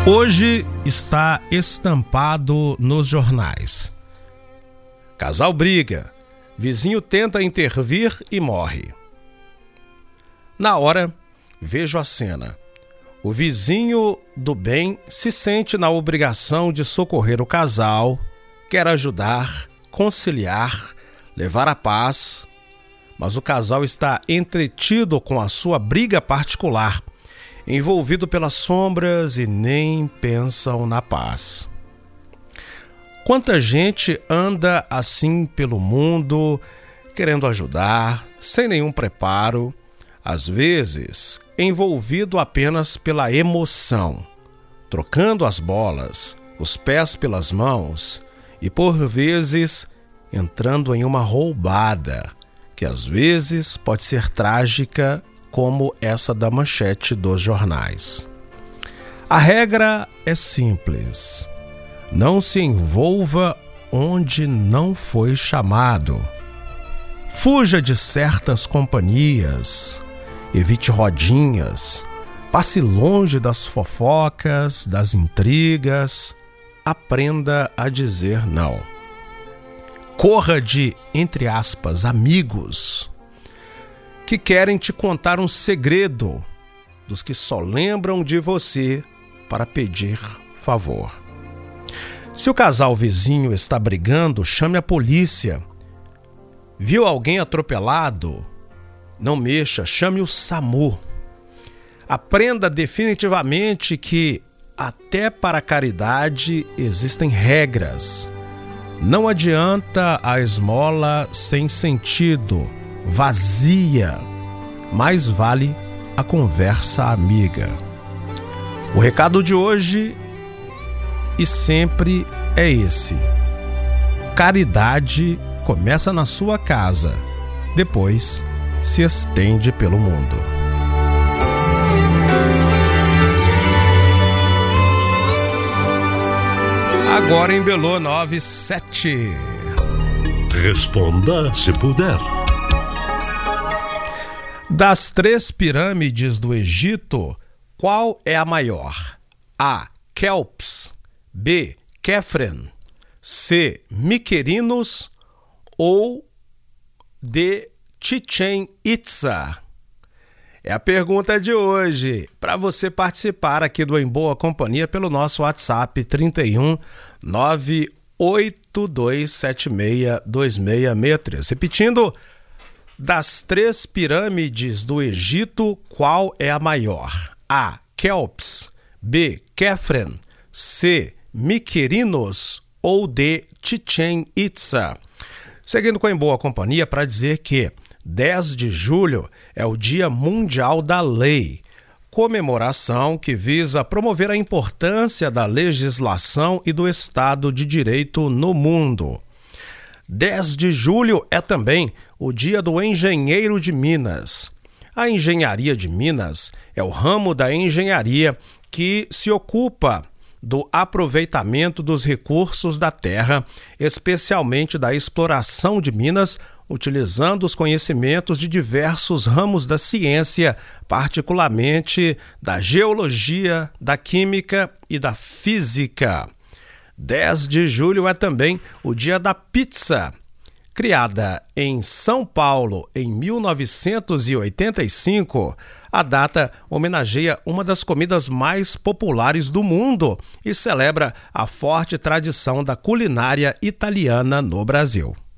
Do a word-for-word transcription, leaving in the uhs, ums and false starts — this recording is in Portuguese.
Hoje está estampado nos jornais. Casal briga, vizinho tenta intervir e morre. Na hora, vejo a cena. O vizinho do bem se sente na obrigação de socorrer o casal, quer ajudar, conciliar, levar a paz, mas o casal está entretido com a sua briga particular, envolvido pelas sombras e nem pensam na paz. Quanta gente anda assim pelo mundo, querendo ajudar, sem nenhum preparo, às vezes envolvido apenas pela emoção, trocando as bolas, os pés pelas mãos e, por vezes, entrando em uma roubada, que às vezes pode ser trágica, como essa da manchete dos jornais. A regra é simples: não se envolva onde não foi chamado. Fuja de certas companhias, evite rodinhas, passe longe das fofocas, das intrigas, aprenda a dizer não. Corra de, entre aspas, amigos que querem te contar um segredo, dos que só lembram de você para pedir favor. Se o casal vizinho está brigando, chame a polícia. Viu alguém atropelado? Não mexa, chame o SAMU. Aprenda definitivamente que até para a caridade existem regras. Não adianta a esmola sem sentido, vazia, mais vale a conversa amiga. O recado de hoje e sempre é esse: caridade começa na sua casa, depois se estende pelo mundo. Agora em Belô nove sete. Responda se puder. Das três pirâmides do Egito, qual é a maior? A. Kelps, B. Kefren, C. Miquerinos ou D. Chichén Itzá? É a pergunta de hoje, para você participar aqui do Em Boa Companhia pelo nosso WhatsApp trinta e um, nove oito dois sete seis dois seis seis três. Repetindo, das três pirâmides do Egito, qual é a maior? A. Kelps, B. Kefren, C. Miquerinos ou D. Chichén Itzá? Seguindo com Em Boa Companhia para dizer que dez de julho é o Dia Mundial da Lei, comemoração que visa promover a importância da legislação e do Estado de Direito no mundo. dez de julho é também o Dia do Engenheiro de Minas. A engenharia de Minas é o ramo da engenharia que se ocupa do aproveitamento dos recursos da terra, especialmente da exploração de minas, utilizando os conhecimentos de diversos ramos da ciência, particularmente da geologia, da química e da física. dez de julho é também o Dia da Pizza. Criada em São Paulo em mil novecentos e oitenta e cinco, a data homenageia uma das comidas mais populares do mundo e celebra a forte tradição da culinária italiana no Brasil.